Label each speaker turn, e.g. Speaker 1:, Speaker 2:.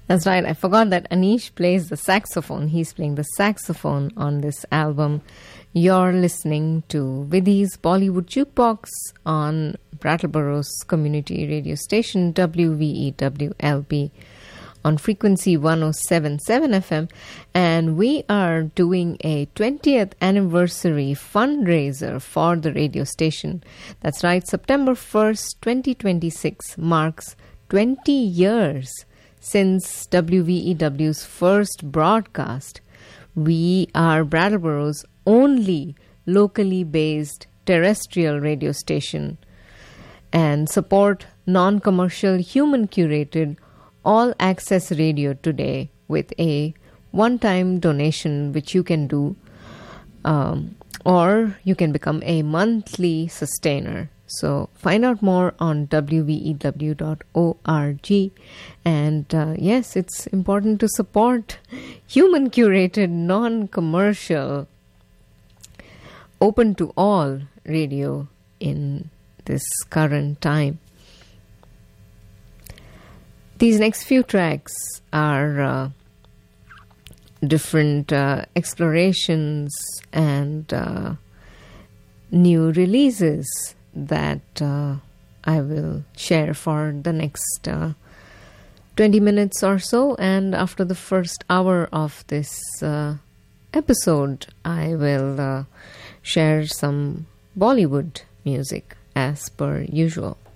Speaker 1: That's right. I forgot that Anish plays the saxophone. He's playing the saxophone on this album. You're listening to Vidhi's Bollywood Jukebox on Brattleborough's community radio station WVEWLP on frequency 107.7 FM, and we are doing a 20th anniversary fundraiser for the radio station. That's right, September 1st, 2026 marks 20 years since WVEW's first broadcast. We are Brattleborough's only locally based terrestrial radio station and support non-commercial, human-curated, all-access radio today with a one-time donation which you can do, or you can become a monthly sustainer. So find out more on wvew.org. And yes, it's important to support human-curated, non-commercial, open to all radio in this current time. These next few tracks are different explorations and new releases that I will share for the next 20 minutes or so. And after the first hour of this episode, I will share some Bollywood music as per usual.